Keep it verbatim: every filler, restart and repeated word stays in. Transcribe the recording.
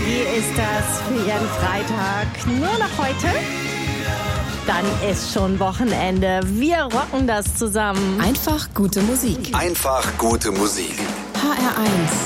Energie ist das für Ihren Freitag. Nur noch heute? Dann ist schon Wochenende. Wir rocken das zusammen. Einfach gute Musik. Einfach gute Musik. H R eins.